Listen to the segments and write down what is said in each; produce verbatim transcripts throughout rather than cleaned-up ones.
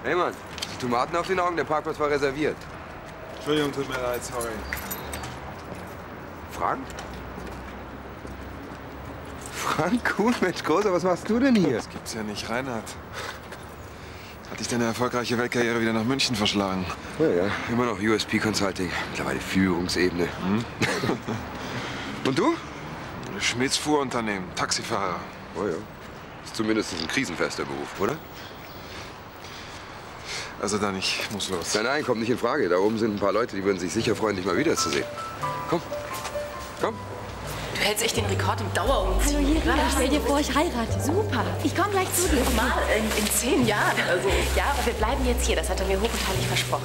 Hey Mann, Tomaten auf den Augen, der Parkplatz war reserviert. Entschuldigung, tut mir leid, sorry. Frank? Frank, cool, Mensch, Großer, was machst du denn hier? Das gibt's ja nicht, Reinhard. Hat dich deine erfolgreiche Weltkarriere wieder nach München verschlagen? Ja, ja, immer noch U S P Consulting, mittlerweile Führungsebene. Hm? Und du? Schmitz Fuhrunternehmen, Taxifahrer. Oh ja, ist zumindest ein krisenfester Beruf, oder? Also dann, ich muss los. Nein, nein, kommt nicht in Frage. Da oben sind ein paar Leute, die würden sich sicher freuen, dich mal wiederzusehen. Komm, komm. Du hältst echt den Rekord im Dauerumziehen. Hallo Irina, stell dir vor, ich heirate. Super. Ich komme gleich zu dir. Mal in, in zehn Jahren. Also. Ja, aber wir bleiben jetzt hier. Das hat er mir hoch und heilig versprochen.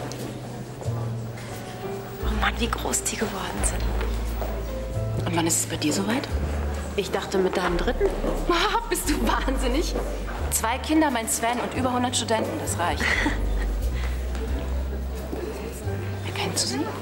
Oh Mann, wie groß die geworden sind. Und wann ist es bei dir soweit? Ich dachte mit deinem dritten. Bist du wahnsinnig? Zwei Kinder, mein Sven und über hundert Studenten. Das reicht. Erkennst du sie?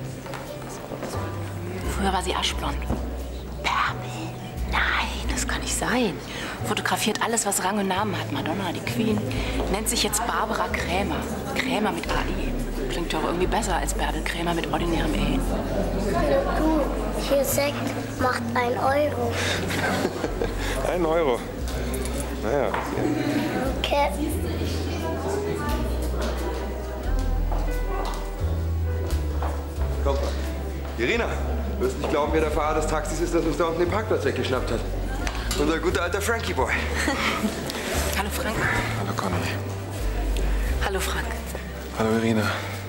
Früher war sie aschblond. Bärbel. Nein, das kann nicht sein. Fotografiert alles, was Rang und Namen hat. Madonna, die Queen. Nennt sich jetzt Barbara Krämer. Krämer mit A I. Klingt doch irgendwie besser als Bärbel Krämer mit ordinärem E. Du, hier Sekt macht ein Euro. Ein Euro. Naja. Okay. Komm. Irina, du wirst nicht glauben, wer der Fahrer des Taxis ist, das uns da unten den Parkplatz weggeschnappt hat. Unser guter alter Frankie Boy. Hallo Frank. Hallo Conny. Hallo Frank. Hallo Irina.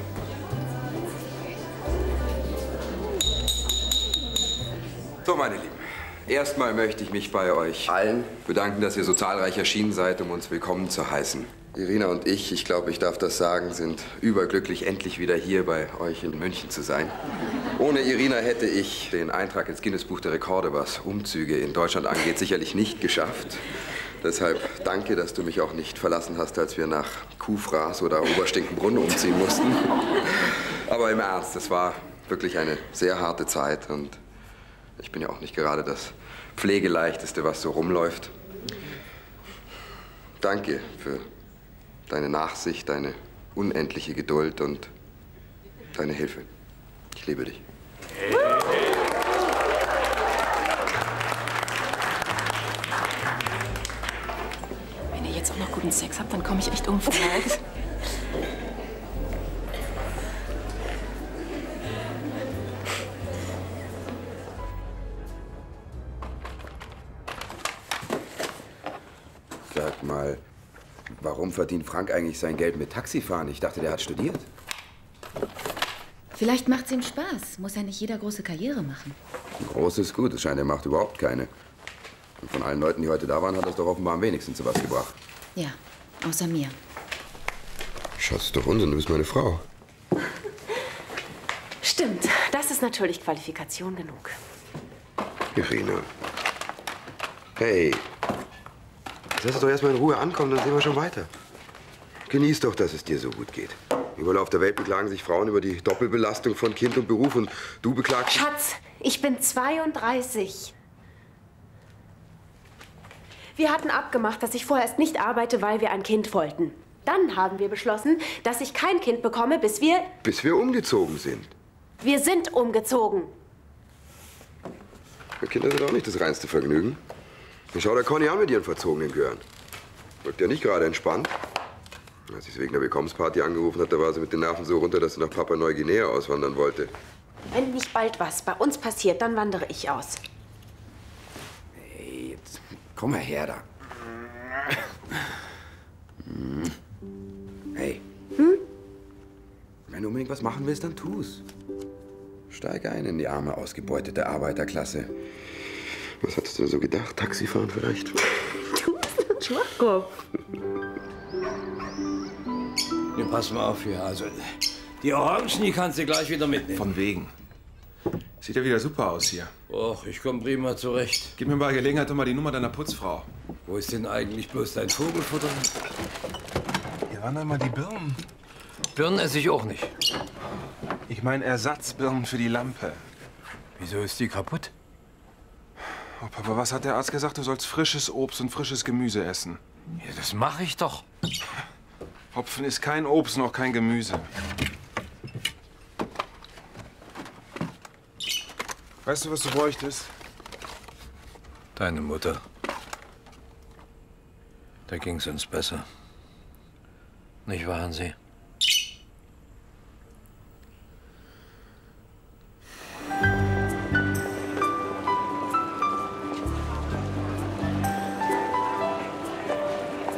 So, meine Lieben. Erstmal möchte ich mich bei euch allen bedanken, dass ihr so zahlreich erschienen seid, um uns willkommen zu heißen. Irina und ich, ich glaube, ich darf das sagen, sind überglücklich, endlich wieder hier bei euch in München zu sein. Ohne Irina hätte ich den Eintrag ins Guinness-Buch der Rekorde, was Umzüge in Deutschland angeht, sicherlich nicht geschafft. Deshalb danke, dass du mich auch nicht verlassen hast, als wir nach Kuhfraß oder Oberstinkenbrunn umziehen mussten. Aber im Ernst, es war wirklich eine sehr harte Zeit und ich bin ja auch nicht gerade das Pflegeleichteste, was so rumläuft. Danke für deine Nachsicht, deine unendliche Geduld und deine Hilfe. Ich liebe dich. Wenn ihr jetzt auch noch guten Sex habt, dann komme ich echt umfallen. Sag mal, warum verdient Frank eigentlich sein Geld mit Taxifahren? Ich dachte, der hat studiert. Vielleicht macht's ihm Spaß. Muss ja nicht jeder große Karriere machen. Groß ist gut, es scheint, er macht überhaupt keine. Und von allen Leuten, die heute da waren, hat das doch offenbar am wenigsten zu was gebracht. Ja, außer mir. Schatz, ist doch Unsinn, du bist meine Frau. Stimmt, das ist natürlich Qualifikation genug. Irina. Hey. Jetzt lass es doch erstmal in Ruhe ankommen, dann sehen wir schon weiter. Genieß doch, dass es dir so gut geht. Überall auf der Welt beklagen sich Frauen über die Doppelbelastung von Kind und Beruf und du beklagst... Schatz, ich bin zweiunddreißig. Wir hatten abgemacht, dass ich vorerst nicht arbeite, weil wir ein Kind wollten. Dann haben wir beschlossen, dass ich kein Kind bekomme, bis wir... Bis wir umgezogen sind. Wir sind umgezogen. Kinder sind auch nicht das reinste Vergnügen. Schau der Conny an mit ihren verzogenen Gören. Wirkt ja nicht gerade entspannt. Als ich sie wegen der Willkommensparty angerufen hat, da war sie mit den Nerven so runter, dass sie nach Papua-Neuguinea auswandern wollte. Wenn nicht bald was bei uns passiert, dann wandere ich aus. Hey, jetzt komm mal her da. Hm. Hey. Hm? Wenn du unbedingt was machen willst, dann tu's. Steig ein in die arme, ausgebeutete Arbeiterklasse. Was hattest du so gedacht? Taxifahren vielleicht? Du bist ein Schwachkopf. Ja, pass mal auf hier. Also, die Orangen, die kannst du gleich wieder mitnehmen. Von wegen. Sieht ja wieder super aus hier. Och, ich komm prima zurecht. Gib mir bei Gelegenheit doch mal die Nummer deiner Putzfrau. Wo ist denn eigentlich bloß dein Vogelfutter? Hier waren einmal die Birnen. Birnen esse ich auch nicht. Ich meine Ersatzbirnen für die Lampe. Wieso ist die kaputt? Oh, Papa, was hat der Arzt gesagt? Du sollst frisches Obst und frisches Gemüse essen. Ja, das mache ich doch. Hopfen ist kein Obst, noch kein Gemüse. Weißt du, was du bräuchtest? Deine Mutter. Da ging's uns besser. Nicht wahr, Hansi?